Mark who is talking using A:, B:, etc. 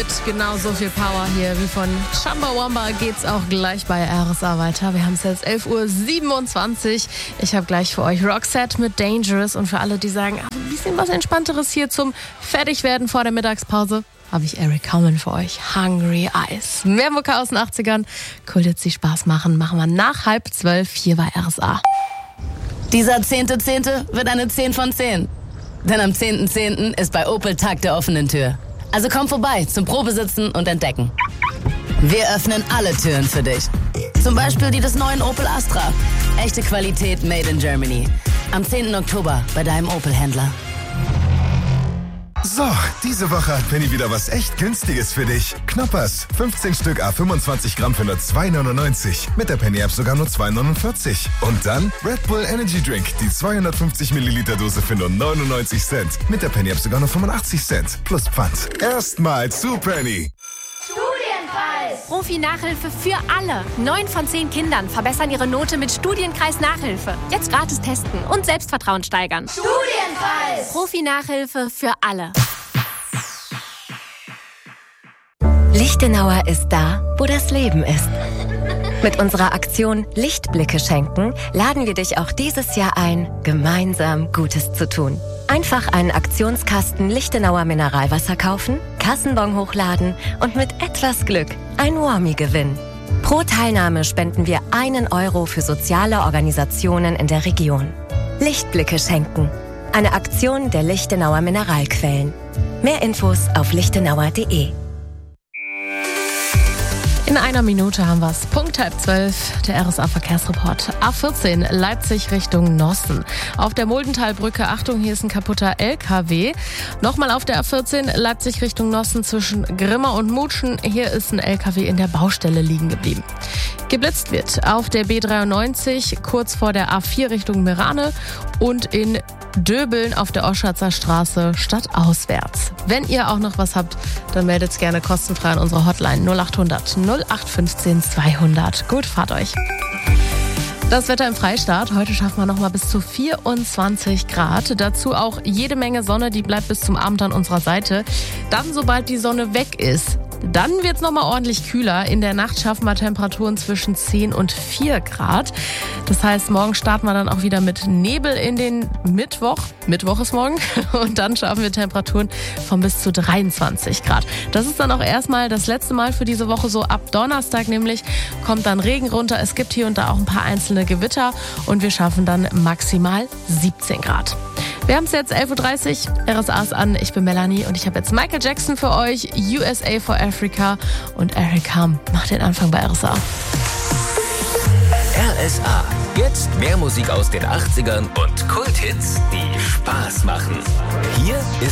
A: mit genau so viel Power hier wie von Chumbawamba geht's auch gleich bei RSA weiter. Wir haben es jetzt 11:27 Uhr. Ich habe gleich für euch Roxette mit Dangerous und für alle, die sagen, ein bisschen was Entspannteres hier zum Fertigwerden vor der Mittagspause, habe ich Eric Carmen für euch. Hungry Eyes. Mehr Mucke aus den 80ern. Cool, jetzt die Spaß machen wir nach 11:30 hier bei RSA.
B: Dieser 10.10. wird eine 10 von 10. Denn am 10.10. ist bei Opel Tag der offenen Tür. Also komm vorbei zum Probesitzen und Entdecken. Wir öffnen alle Türen für dich. Zum Beispiel die des neuen Opel Astra. Echte Qualität made in Germany. Am 10. Oktober bei deinem Opel-Händler.
C: So, diese Woche hat Penny wieder was echt Günstiges für dich. Knoppers, 15 Stück à 25 Gramm für nur 2,99. Mit der Penny-App sogar nur 2,49. Und dann Red Bull Energy Drink, die 250 Milliliter Dose für nur 99 Cent. Mit der Penny-App sogar nur 85 Cent. Plus Pfand. Erstmal zu Penny.
D: Studienpreis! Profi-Nachhilfe für alle. 9 von 10 Kindern verbessern ihre Note mit Studienkreis-Nachhilfe. Jetzt gratis testen und Selbstvertrauen steigern. Studienpreis! Profi-Nachhilfe für alle.
E: Lichtenauer ist da, wo das Leben ist. Mit unserer Aktion Lichtblicke schenken laden wir dich auch dieses Jahr ein, gemeinsam Gutes zu tun. Einfach einen Aktionskasten Lichtenauer Mineralwasser kaufen, Kassenbon hochladen und mit etwas Glück ein Warmie gewinnen. Pro Teilnahme spenden wir 1 Euro für soziale Organisationen in der Region. Lichtblicke schenken. Eine Aktion der Lichtenauer Mineralquellen. Mehr Infos auf lichtenauer.de.
A: In einer Minute haben wir es. Punkt 11:30, der RSA-Verkehrsreport. A14 Leipzig Richtung Nossen. Auf der Muldentalbrücke, Achtung, hier ist ein kaputter LKW. Nochmal auf der A14 Leipzig Richtung Nossen zwischen Grimma und Mutschen. Hier ist ein LKW in der Baustelle liegen geblieben. Geblitzt wird auf der B93 kurz vor der A4 Richtung Merane und in Döbeln auf der Oschatzer Straße stadtauswärts. Wenn ihr auch noch was habt, dann meldet es gerne kostenfrei an unsere Hotline 0800 0815 200. Gut, fahrt euch. Das Wetter im Freistaat. Heute schaffen wir noch mal bis zu 24 Grad. Dazu auch jede Menge Sonne, die bleibt bis zum Abend an unserer Seite. Dann, sobald die Sonne weg ist, dann wird es nochmal ordentlich kühler. In der Nacht schaffen wir Temperaturen zwischen 10 und 4 Grad. Das heißt, morgen starten wir dann auch wieder mit Nebel in den Mittwoch. Mittwoch ist morgen. Und dann schaffen wir Temperaturen von bis zu 23 Grad. Das ist dann auch erstmal das letzte Mal für diese Woche. So ab Donnerstag nämlich kommt dann Regen runter. Es gibt hier und da auch ein paar einzelne Gewitter. Und wir schaffen dann maximal 17 Grad. Wir haben es jetzt 11:30 Uhr, RSA ist an, ich bin Melanie und ich habe jetzt Michael Jackson für euch, USA for Africa und Eric Carmen macht den Anfang bei RSA.
F: RSA, jetzt mehr Musik aus den 80ern und Kulthits, die Spaß machen. Hier ist